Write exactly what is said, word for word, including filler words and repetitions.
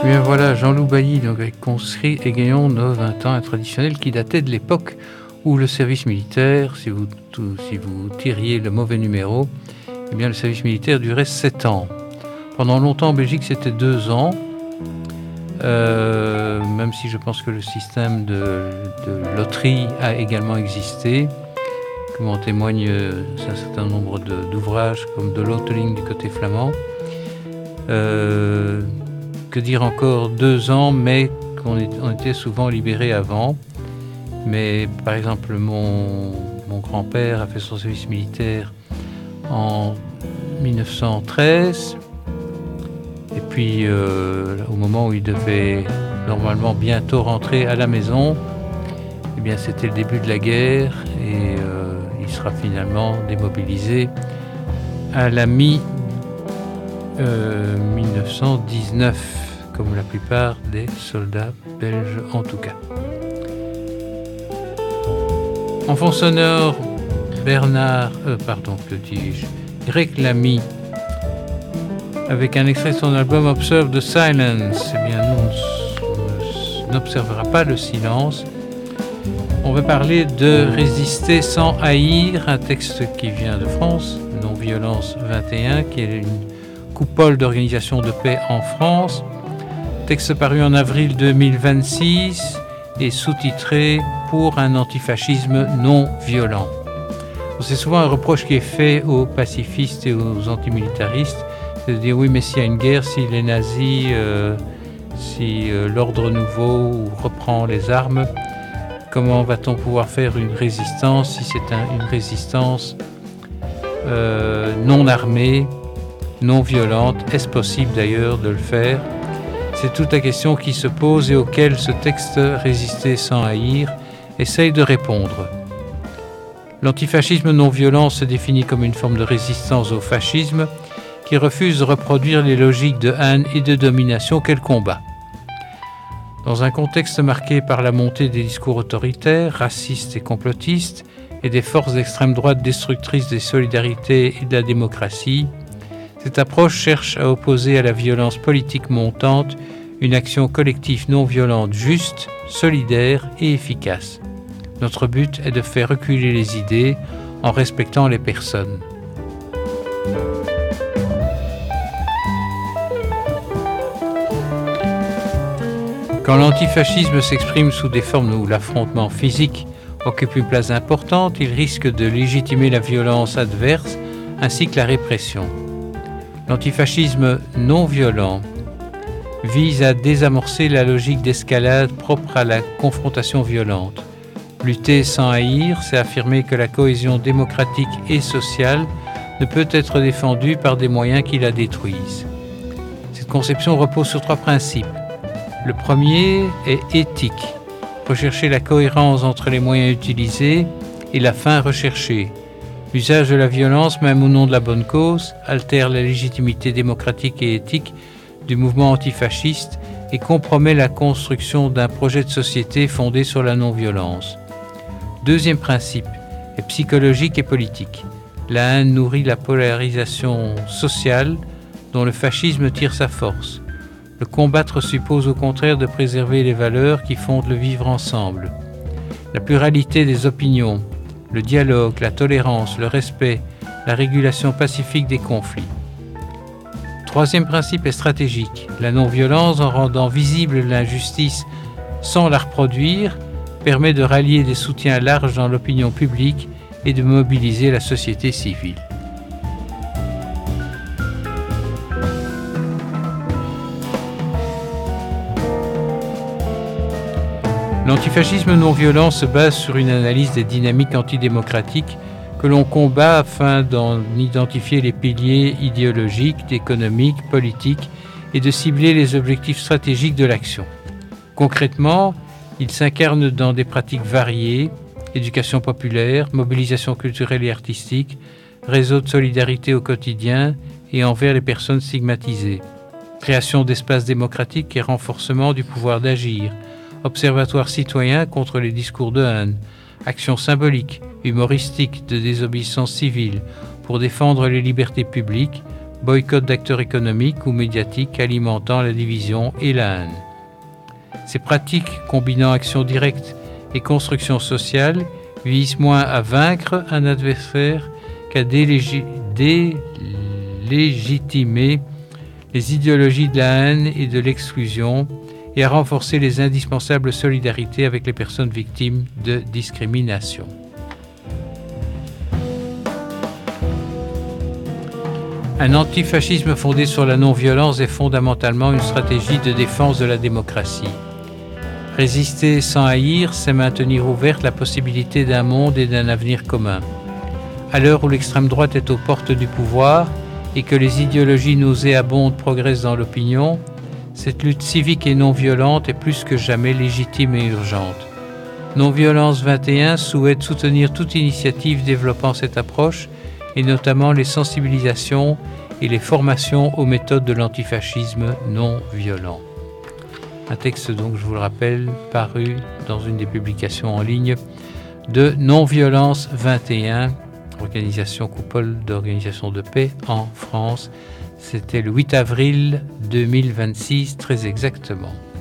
Bien voilà, Jean-Loup Bailly, donc avec Conscrit et Gaillon, nos vingt ans, un traditionnel qui datait de l'époque où le service militaire, si vous, tout, si vous tiriez le mauvais numéro, eh bien le service militaire durait sept ans. Pendant longtemps en Belgique, c'était deux ans, euh, même si je pense que le système de, de loterie a également existé, comme en témoigne un certain nombre de, d'ouvrages comme de Loteling du côté flamand. Euh, que dire encore, deux ans, mais qu'on est, on était souvent libérés avant. Mais par exemple, mon, mon grand-père a fait son service militaire en dix-neuf cent treize. Et puis, euh, au moment où il devait normalement bientôt rentrer à la maison, eh bien, c'était le début de la guerre et euh, il sera finalement démobilisé à la mi euh, dix-neuf cent dix-neuf, comme la plupart des soldats belges en tout cas. En fond sonore, Bernard, euh, pardon, que dis-je, Greg Lamy, avec un extrait de son album Observe the Silence. Eh bien, nous, on n'observera pas le silence. On va parler de Résister sans haïr, un texte qui vient de France, Non-Violence vingt et un, qui est une coupole d'organisation de paix en France. Texte paru en avril deux mille vingt-six et sous-titré Pour un antifascisme non violent. C'est souvent un reproche qui est fait aux pacifistes et aux antimilitaristes, c'est de dire oui, mais s'il y a une guerre, si les nazis, euh, si euh, l'ordre nouveau reprend les armes, comment va-t-on pouvoir faire une résistance si c'est un, une résistance euh, non armée, non violente? Est-ce possible d'ailleurs de le faire? C'est toute la question qui se pose et auquel ce texte Résister sans haïr essaye de répondre. L'antifascisme non violent se définit comme une forme de résistance au fascisme qui refuse de reproduire les logiques de haine et de domination qu'elle combat. Dans un contexte marqué par la montée des discours autoritaires, racistes et complotistes et des forces d'extrême droite destructrices des solidarités et de la démocratie, cette approche cherche à opposer à la violence politique montante une action collective non violente juste, solidaire et efficace. Notre but est de faire reculer les idées en respectant les personnes. Quand l'antifascisme s'exprime sous des formes où l'affrontement physique occupe une place importante, il risque de légitimer la violence adverse ainsi que la répression. L'antifascisme non violent vise à désamorcer la logique d'escalade propre à la confrontation violente. Lutter sans haïr, c'est affirmer que la cohésion démocratique et sociale ne peut être défendue par des moyens qui la détruisent. Cette conception repose sur trois principes. Le premier est éthique, rechercher la cohérence entre les moyens utilisés et la fin recherchée. L'usage de la violence, même au nom de la bonne cause, altère la légitimité démocratique et éthique du mouvement antifasciste et compromet la construction d'un projet de société fondé sur la non-violence. Deuxième principe est psychologique et politique. La haine nourrit la polarisation sociale dont le fascisme tire sa force. Le combattre suppose au contraire de préserver les valeurs qui fondent le vivre ensemble. La pluralité des opinions, le dialogue, la tolérance, le respect, la régulation pacifique des conflits. Troisième principe est stratégique. La non-violence, en rendant visible l'injustice sans la reproduire, permet de rallier des soutiens larges dans l'opinion publique et de mobiliser la société civile. L'antifascisme non-violent se base sur une analyse des dynamiques antidémocratiques que l'on combat afin d'en identifier les piliers idéologiques, économiques, politiques et de cibler les objectifs stratégiques de l'action. Concrètement, il s'incarne dans des pratiques variées, éducation populaire, mobilisation culturelle et artistique, réseau de solidarité au quotidien et envers les personnes stigmatisées, création d'espaces démocratiques et renforcement du pouvoir d'agir, observatoire citoyen contre les discours de haine, action symbolique, humoristique de désobéissance civile pour défendre les libertés publiques, boycott d'acteurs économiques ou médiatiques alimentant la division et la haine. Ces pratiques, combinant action directe et construction sociale, visent moins à vaincre un adversaire qu'à délégi- délégitimer les idéologies de la haine et de l'exclusion et à renforcer les indispensables solidarités avec les personnes victimes de discrimination. Un antifascisme fondé sur la non-violence est fondamentalement une stratégie de défense de la démocratie. Résister sans haïr, c'est maintenir ouverte la possibilité d'un monde et d'un avenir commun. À l'heure où l'extrême droite est aux portes du pouvoir et que les idéologies nauséabondes progressent dans l'opinion, cette lutte civique et non violente est plus que jamais légitime et urgente. Non-violence vingt et un souhaite soutenir toute initiative développant cette approche et notamment les sensibilisations et les formations aux méthodes de l'antifascisme non violent. Un texte donc, je vous le rappelle, paru dans une des publications en ligne de Non-violence vingt et un, organisation coupole d'organisation de paix en France. C'était le huit avril deux mille vingt-six, très exactement.